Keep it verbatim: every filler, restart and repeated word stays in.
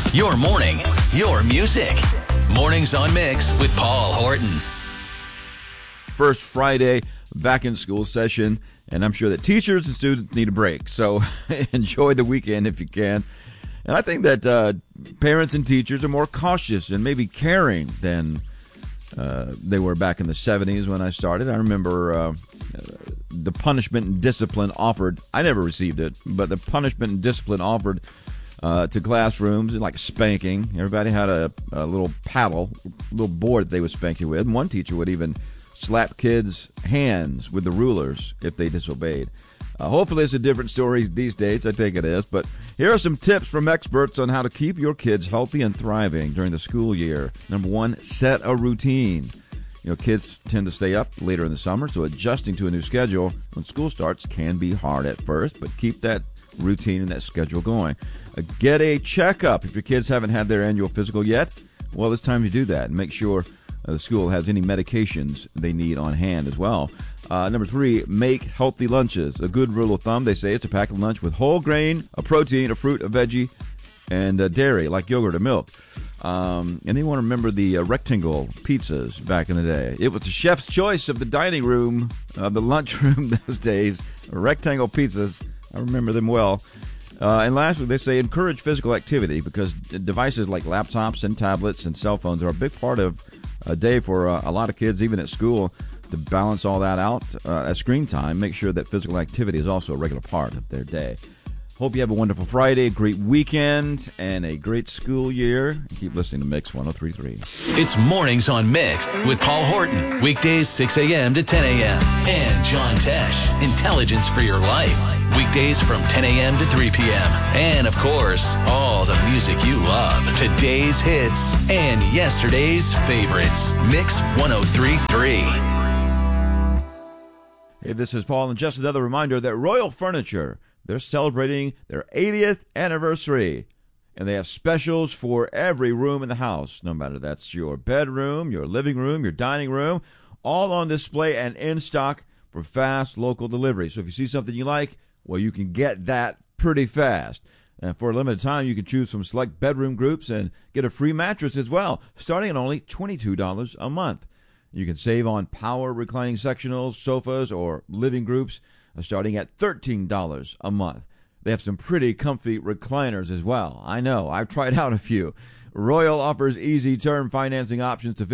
Your morning, your music. Mornings on Mix with Paul Horton. First Friday back in school session, and I'm sure that teachers and students need a break. So enjoy the weekend if you can. And I think that uh, parents and teachers are more cautious and maybe caring than uh, they were back in the seventies when I started. I remember uh, the punishment and discipline offered. I never received it, but the punishment and discipline offered uh, to classrooms, like spanking. Everybody had a, a little paddle, a little board that they would spank you with. And one teacher would even slap kids' hands with the rulers if they disobeyed. Uh, hopefully it's a different story these days. I think it is. But here are some tips from experts on how to keep your kids healthy and thriving during the school year. Number one, set a routine. You know, kids tend to stay up later in the summer, so adjusting to a new schedule when school starts can be hard at first, but keep that routine and that schedule going. Uh, get a checkup. If your kids haven't had their annual physical yet, well, it's time to do that. And make sure uh, the school has any medications they need on hand as well. Uh, number three, make healthy lunches. A good rule of thumb, they say, is to pack a lunch with whole grain, a protein, a fruit, a veggie, and a dairy, like yogurt or milk. Um, and they want to remember the uh, rectangle pizzas back in the day. It was the chef's choice of the dining room, uh, the lunchroom those days. Rectangle pizzas, I remember them well. Uh, and lastly, they say encourage physical activity because devices like laptops and tablets and cell phones are a big part of a day for uh, a lot of kids, even at school. To balance all that out uh, at screen time, make sure that physical activity is also a regular part of their day. Hope you have a wonderful Friday, a great weekend, and a great school year. Keep listening to Mix one oh three point three. It's Mornings on Mix with Paul Horton. Weekdays six a.m. to ten a.m. And John Tesh, Intelligence for Your Life. Weekdays from ten a.m. to three p.m. And, of course, all the music you love. Today's hits and yesterday's favorites. Mix one oh three point three. Hey, this is Paul, and just another reminder that Royal Furniture, they're celebrating their eightieth anniversary, and they have specials for every room in the house, no matter that's your bedroom, your living room, your dining room, all on display and in stock for fast local delivery. So if you see something you like, well, you can get that pretty fast. And for a limited time, you can choose from select bedroom groups and get a free mattress as well, starting at only twenty-two dollars a month. You can save on power reclining sectionals, sofas, or living groups starting at thirteen dollars a month. They have some pretty comfy recliners as well. I know, I've tried out a few. Royal offers easy term financing options to fit